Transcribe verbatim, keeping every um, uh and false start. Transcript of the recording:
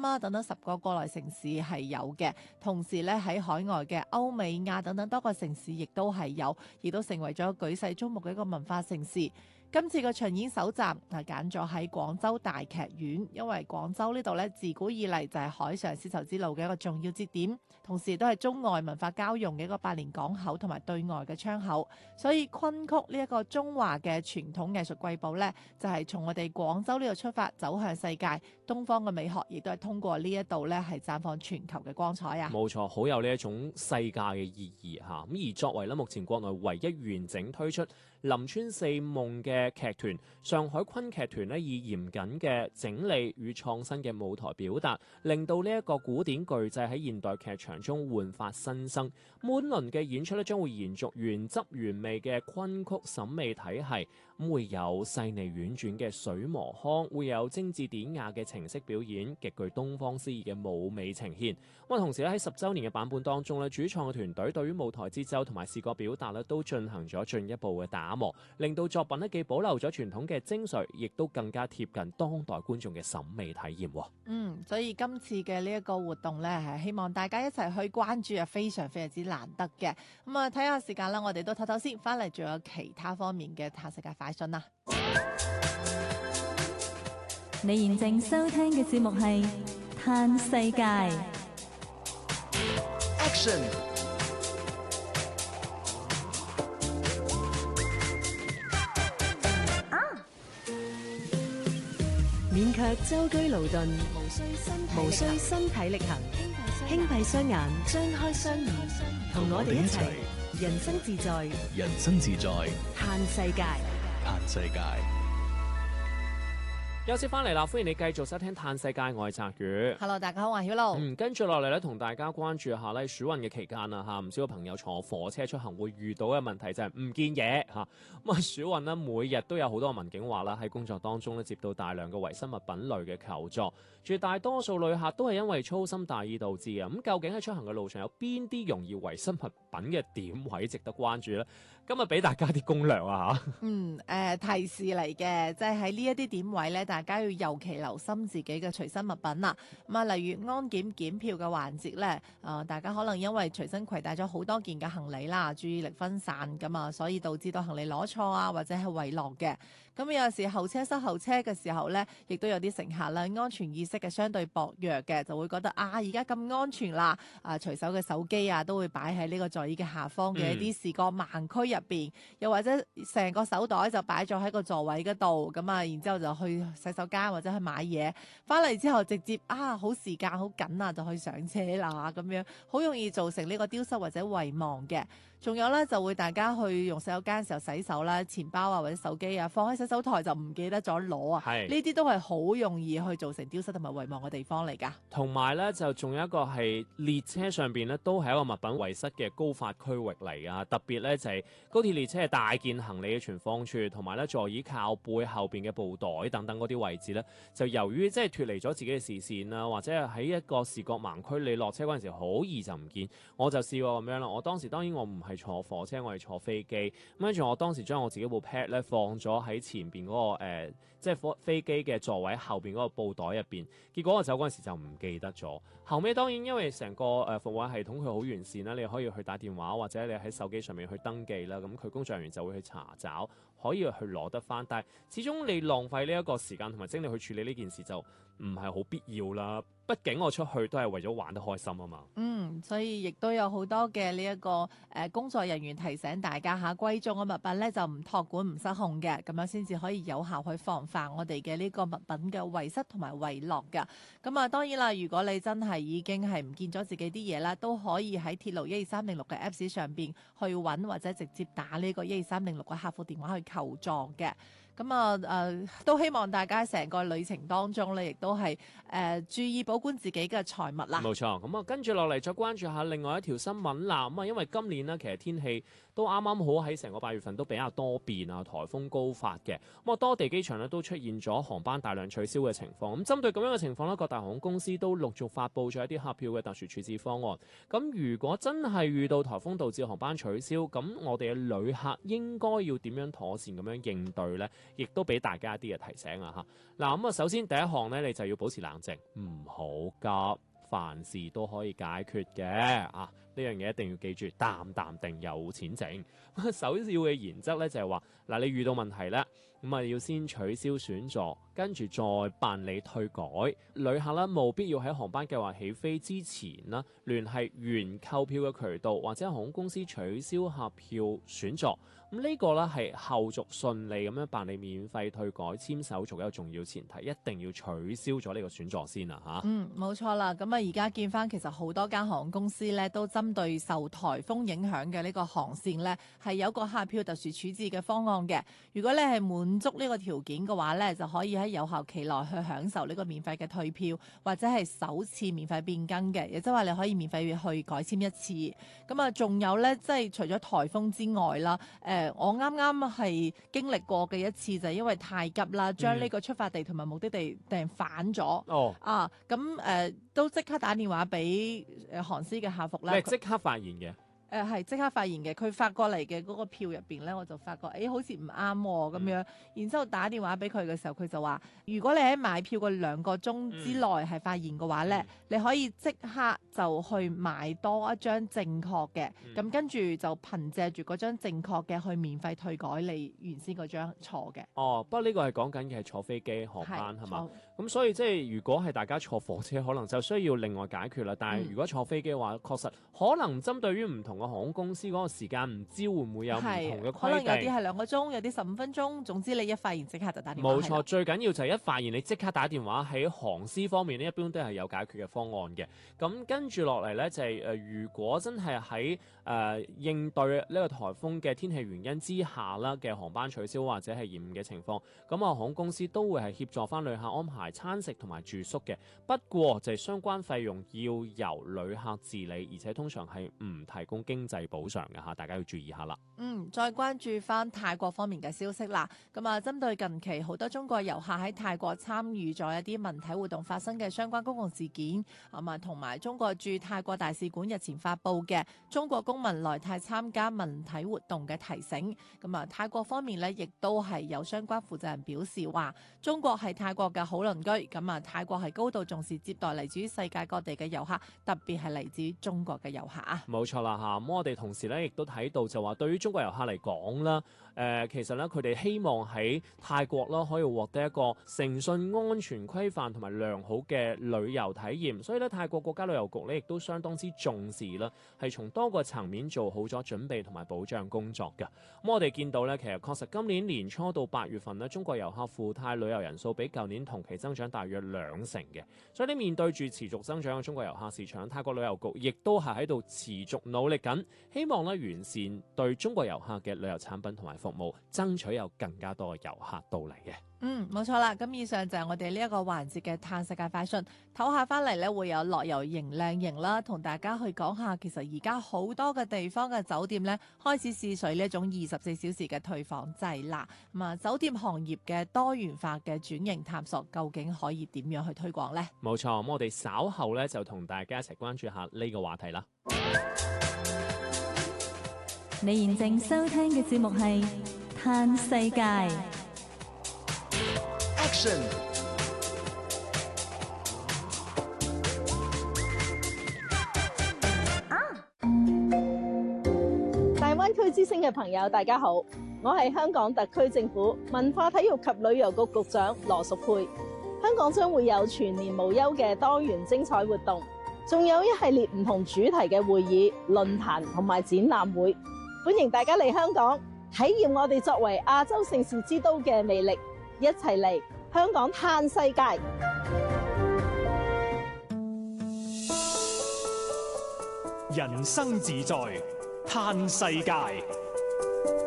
啊等等十個國內城市係有嘅，同時咧喺海外嘅歐美亞等等多個城市亦都係有，亦都成為咗舉世矚目嘅一個文化盛事。今次嘅巡演首站係揀咗喺廣州大劇院，因為廣州呢度咧自古以嚟就係海上絲綢之路嘅一個重要節點，同時都係中外文化交融嘅一個百年港口同埋對外嘅窗口，所以昆曲呢一個中華嘅傳統藝術瑰寶呢，就係從我哋廣州呢度出發走向世界，東方嘅美學亦都係通過呢一度呢係綻放全球嘅光彩啊！ 冇錯，好有呢一種世界嘅意義嚇。咁而作為咧目前國內唯一完整推出林村四夢嘅劇團，上海昆劇團咧以嚴謹嘅整理與創新嘅舞台表達，令到呢一個古典巨製喺現代劇場中煥發新生。滿輪嘅演出咧將會延續原汁原味嘅昆曲審美體系，咁會有細膩婉轉嘅水磨腔，會有精緻典雅嘅程式表演，極具東方詩意嘅舞美呈現。咁同時咧喺十週年嘅版本當中咧，主創嘅團隊對於舞台節奏同埋視覺表達咧都進行咗進一步嘅打磨，令到作品咧既保留咗傳統嘅精髓，亦都更加貼近當代觀眾嘅審美體驗。 嗯，所以今次嘅呢一個活動咧，係希望大家一齊去關注啊，非常非常之難得嘅。咁啊，睇下時間啦，我哋都唞唞先，翻嚟仲有其他方面嘅嘆世界快訊啦。 你現正收聽嘅節目係嘆世界。 Action！ 勉強舟車勞頓，無需身體力行，輕閉雙眼，張開雙耳，同我哋一齊人生自在， 人生自在， 嘆世界， 嘆世界。 休息翻嚟啦，歡迎你繼續收聽《嘆世界》，我係澤宇。 Hello， 大家好，我係曉露。 嗯，跟住落嚟咧，同大家關注下咧暑運嘅期間啊，嚇唔少嘅朋友坐火車出行會遇到嘅問題就係唔見嘢嚇。咁啊，暑運呢，每日都有好多民警話啦，喺工作當中咧接到大量嘅遺失物品類嘅求助，絕大多數旅客都係因為粗心大意導致嘅。咁究竟喺出行嘅路上有邊啲容易遺失物品嘅點位值得關注呢？今日俾大家啲攻略啊嚇。 嗯，誒、呃、提示嚟嘅，即係喺呢一啲點位咧，大家要尤其留心自己嘅隨身物品啦。咁啊，例如安檢檢票嘅環節咧，啊、呃，大家可能因為隨身攜帶咗好多件嘅行李啦，注意力分散㗎嘛，所以導致到行李攞錯啊，或者係遺落嘅。咁有時候車塞後車嘅時候咧，亦都有啲乘客啦，安全意識嘅相對薄弱嘅，就會覺得啊，而家咁安全啦，啊，隨手嘅手機啊，都會擺喺呢個座椅嘅下方嘅一啲視覺盲區入邊，嗯、又或者成個手袋就擺咗喺個座位嗰度，咁啊，然之後就去洗手間或者去買嘢，翻嚟之後直接啊，好時間好緊啊，就去上車啦，咁樣好容易造成呢個丟失或者遺忘嘅。仲有咧，就會大家去用洗手間嘅時候洗手啦，錢包啊或者手機啊放喺洗手台就唔記得咗攞啊，呢啲都係好容易去造成丟失同埋遺忘嘅地方嚟㗎。 同埋咧，就仲有一個係列車上邊咧，都係一個物品遺失嘅高發區域嚟啊！特別咧就係、是、高鐵列車係大件行李嘅存放處，同埋咧座椅靠背後邊嘅布袋等等嗰啲位置咧，就由於即係脫離咗自己嘅視線啦，或者係喺一個視覺盲區，你落車嗰陣時好易就唔見。我就試過咁樣啦，我當時當然我唔係坐火車，我係坐飛機，咁跟住我當時將我自己部 pad 咧放咗喺前邊嗰、那個、呃、即係飛機嘅座位後邊嗰個布袋入邊，結果我走嗰陣時就唔記得咗。後尾當然因為成個誒服務系統佢好完善啦，你可以去打電話或者你喺手機上面去登記啦，咁佢工作人員就會去查找，可以去攞得翻。但係始終你浪費呢一個時間同埋精力去處理呢件事就唔係好必要啦。畢竟我出去都係為咗玩得開心啊嘛。 嗯，所以亦都有好多嘅呢一個誒、呃、工作人員提醒大家嚇，貴重嘅物品咧就唔託管唔失控嘅，咁樣先至可以有效去防範我哋嘅呢個物品嘅遺失同埋遺落㗎。咁啊當然啦，如果你真係已經係唔見咗自己啲嘢啦，都可以喺鐵路一二三零六嘅 Apps 上邊去揾，或者直接打呢個一二三零六嘅客服電話去求助嘅。咁啊誒都希望大家成個旅程當中咧，亦都係誒、呃、注意保管自己嘅財物啦。 冇錯，咁啊跟住落嚟再關注下另外一條新聞啦。咁啊因為今年呢，其實天氣都啱啱好喺成個八月份都比較多變啊，颱風高發嘅。咁啊多地機場呢都出現咗航班大量取消嘅情況。咁針對咁樣嘅情況呢，各大航空公司都陸續發布咗一啲客票嘅特殊處置方案。咁如果真係遇到颱風導致航班取消，咁我哋嘅旅客應該要點樣妥善咁樣應對呢？ 亦都俾大家一啲嘅提醒啊嚇。嗱咁啊，首先第一項咧，你就要保持冷靜，唔好急，凡事都可以解決嘅啊！呢樣嘢一定要記住，淡淡定有錢剩。首要嘅原則咧就係話，嗱，你遇到問題咧，咁啊要先取消選座，跟住再辦理退改。旅客咧務必要喺航班計劃起飛之前啦，聯繫原購票嘅渠道或者航空公司取消客票選座。咁呢個咧係後續順利咁樣辦理免費退改簽手續一個重要前提，一定要取消咗呢個選座先啊嚇。 嗯，冇錯啦。咁啊，而家見翻其實好多間航空公司咧都針對受颱風影響嘅呢個航線咧，係有個客票特殊處置嘅方案嘅。如果你係滿足呢個條件嘅話咧，就可以喺有效期內去享受呢個免費嘅退票，或者係首次免費變更嘅，亦即係話你可以免費去改簽一次。咁啊，仲有咧，即係除咗颱風之外啦，誒、呃，我啱啱係經歷過嘅一次就係因為太急啦，將呢個出發地同埋目的地訂反咗。 哦， 啊，咁誒、呃、都即刻打電話俾誒航司嘅客服啦。 你係即刻發現嘅。 誒係即刻發現嘅，佢發過嚟嘅嗰個票入邊咧，我就發覺，誒、欸、好似唔啱喎咁樣。然之後打電話俾佢嘅時候，佢就話：如果你喺買票個兩個鐘之內係發現嘅話咧，嗯、你可以即刻就去買多一張正確嘅，咁、嗯、跟住就憑藉住嗰張正確嘅去免費退改你原先嗰張錯嘅。 哦，不過呢個係講緊嘅係坐飛機航班係嘛？咁錯所以即係如果係大家坐火車，可能就需要另外解決啦。但係如果坐飛機嘅話，確實可能針對於唔同嘅航空公司嗰個時間，唔知會唔會有唔同嘅規定。 可能有啲係兩個鐘，有啲十五分鐘。總之你一發現即刻就打電話。 冇錯，最緊要就係一發現你即刻打電話。喺航司方面呢，一般都係有解決嘅方案嘅。咁跟住落嚟呢，就係、是、誒、呃，如果真係喺誒應對呢個颱風嘅天氣原因之下啦嘅航班取消或者係延誤嘅情況，咁啊航空公司都會係協助翻旅客安排餐食同埋住宿嘅。不過就係相關費用要由旅客自理，而且通常係唔提供經濟補償嘅嚇，大家要注意下啦。 嗯，再關注翻泰國方面嘅消息啦。咁啊，針對近期好多中國遊客喺泰國參與咗一啲文體活動發生嘅相關公共事件，咁啊，同埋中國駐泰國大使館日前發布嘅中國公民來泰參加文體活動嘅提醒。咁啊，泰國方面呢，亦都係有相關負責人表示話，中國係泰國嘅好鄰居。咁啊，泰國係高度重視接待嚟自於世界各地嘅遊客，特別係嚟自於中國嘅遊客啊。 冇錯啦嚇，咁我哋同時咧亦都睇到就話，對於中國遊客嚟講啦，誒、呃、其實咧佢哋希望喺泰國啦可以獲得一個誠信、安全、規範同埋良好嘅旅遊體驗，所以咧泰國國家旅遊局咧亦都相當之重視啦，係從多個層面做好咗準備同埋保障工作嘅。咁、嗯、我哋見到咧，其實確實今年年初到八月份咧，中國遊客赴泰旅遊人數比舊年同期增長大約兩成嘅，所以你面對住持續增長嘅中國遊客市場，泰國旅遊局亦都係喺度持續努力緊，希望咧完善對中國遊客嘅旅遊產品同埋服務，爭取有更加多嘅遊客到嚟嘅。 嗯，冇錯啦。咁以上就係我哋呢一個環節嘅嘆世界快訊。唞下翻嚟咧，會有樂遊型靚型啦，同大家去講下，其實而家好多嘅地方嘅酒店咧，開始試水呢一種二十四小時嘅退房制啦。咁啊，酒店行業嘅多元化嘅轉型探索，究竟可以點樣去推廣呢？ 冇錯，咁我哋稍後咧就同大家一齊關注下呢個話題啦。 你現正收聽嘅節目係《嘆世界》。 Action！ 大灣區之星嘅朋友，大家好，我係香港特區政府文化體育及旅遊局局長羅淑佩。香港將會有全年無休嘅多元精彩活動，仲有一系列唔同主題嘅會議、論壇同埋展覽會，歡迎大家嚟香港體驗我哋作為亞洲盛事之都嘅魅力，一齊嚟香港嘆世界。 人生自在嘆世界。